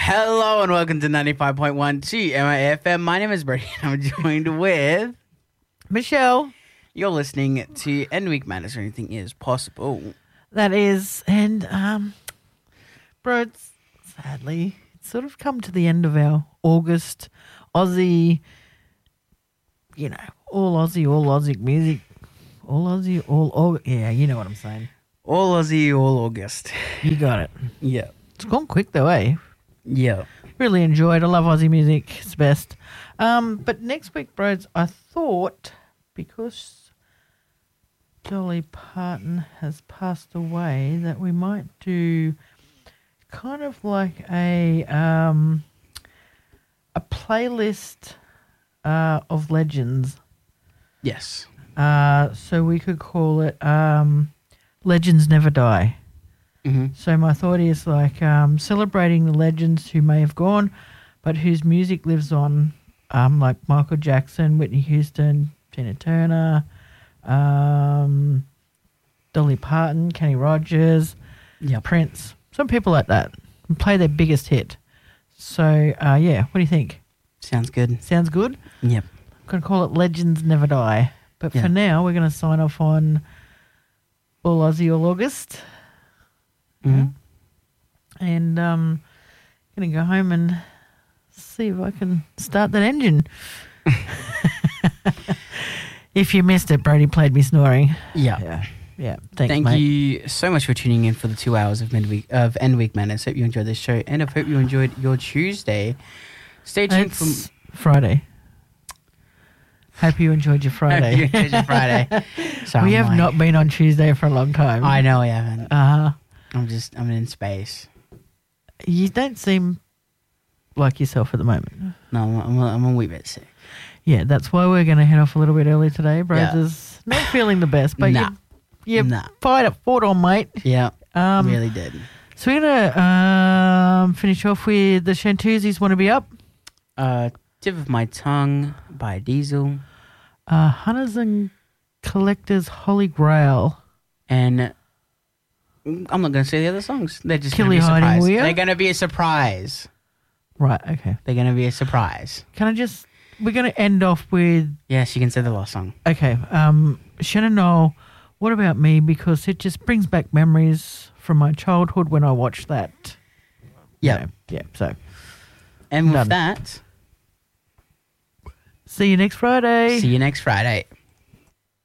Hello and welcome to 95.1 MIFM. My name is Brady and I'm joined with Michelle. You're listening to End Week Madness, or anything is possible. That is, and bro, sadly, it's sort of come to the end of our August Aussie, all Aussie music. All Aussie, yeah, you know what I'm saying. All Aussie, all August. You got it. Yeah. It's gone quick though, eh? Yeah. Really enjoyed. I love Aussie music. It's best. But next week, bros, I thought because Dolly Parton has passed away that we might do kind of like a playlist of legends. Yes. So we could call it Legends Never Die. Mm-hmm. So my thought is like celebrating the legends who may have gone, but whose music lives on, like Michael Jackson, Whitney Houston, Tina Turner, Dolly Parton, Kenny Rogers, Prince. Some people like that and play their biggest hit. So yeah, what do you think? Sounds good. Sounds good? Yep. I'm going to call it Legends Never Die. But for now, we're going to sign off on All Aussie, All August. Mm-hmm. And going to go home and see if I can start that engine. If you missed it, Brody played me snoring. Yeah. Yeah. Thanks, Thank mate. you so much for tuning in for the 2 hours of End Week Madness. Hope you enjoyed this show, and I hope you enjoyed your Tuesday. Stay tuned for Friday. Hope you enjoyed your Friday. Hope you enjoyed your Friday. So we have not been on Tuesday for a long time. I know we haven't. Uh-huh. I'm in space. You don't seem like yourself at the moment. No, I'm a wee bit sick. Yeah, that's why we're going to head off a little bit early today. Brothers, not feeling the best, but you fought on, mate. Yeah, really did. So we're going to finish off with the Shantuzis Want to Be Up. Tip of My Tongue by Diesel. Hunters and Collectors Holy Grail. And I'm not going to say the other songs. They're just going to Killy be a Hiding surprise. Weir? They're going to be a surprise. Right, okay. They're going to be a surprise. We're going to end off with... Yes, you can say the last song. Okay, Shannon Knoll, What About Me? Because it just brings back memories from my childhood when I watched that. Yeah. Yeah, so... And with that... See you next Friday. See you next Friday.